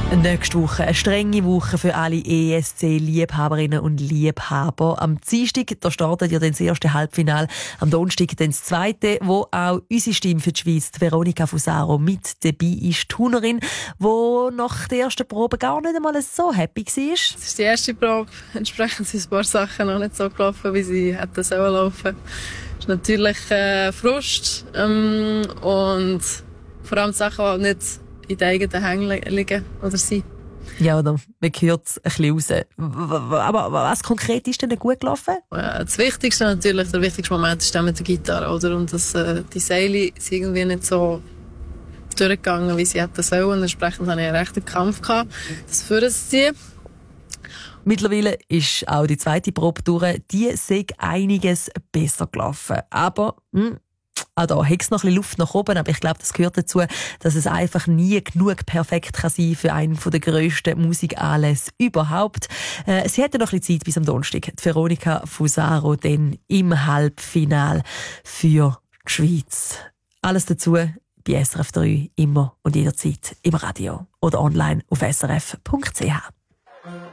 Nächste Woche eine strenge Woche für alle ESC-Liebhaberinnen und Liebhaber. Am Dienstag da startet ja dann das erste Halbfinale, am Donnerstag dann das zweite, wo auch unsere Stimme für die Schweiz, die Veronika Fusaro, mit dabei ist. Die Turnerin, die nach der ersten Probe gar nicht einmal so happy war. Es ist die erste Probe. Entsprechend sind ein paar Sachen noch nicht so gelaufen, wie sie hätten sollen laufen. Es ist natürlich Frust und vor allem Sachen, die nicht in den eigenen Hängen liegen oder sind. Ja, oder? Man hört es ein bisschen raus. Aber was konkret ist denn gut gelaufen? Das Wichtigste natürlich, der wichtigste Moment ist dann mit der Gitarre, oder? Und dass die Seile sind irgendwie nicht so durchgegangen, wie sie hätten sollen. Und entsprechend hatte ich einen rechten Kampf gehabt, das vorzuziehen. Mittlerweile ist auch die zweite Probe durch. Die sei einiges besser gelaufen. Aber auch da hat es noch ein bisschen Luft nach oben, aber ich glaube, das gehört dazu, dass es einfach nie genug perfekt kann sein für einen der grössten Musikanlässe überhaupt. Sie hätte noch ein bisschen Zeit bis am Donnerstag. Die Veronika Fusaro dann im Halbfinale für die Schweiz. Alles dazu bei SRF 3, immer und jederzeit im Radio oder online auf srf.ch.